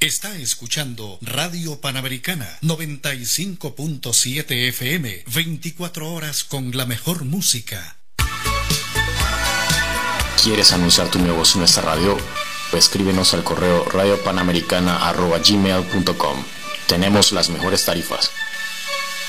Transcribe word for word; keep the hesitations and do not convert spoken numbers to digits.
Está escuchando Radio Panamericana noventa y cinco punto siete F M, veinticuatro horas con la mejor música. ¿Quieres anunciar tu negocio en nuestra radio? Pues escríbenos al correo radiopanamericana arroba gmail punto com. Tenemos las mejores tarifas.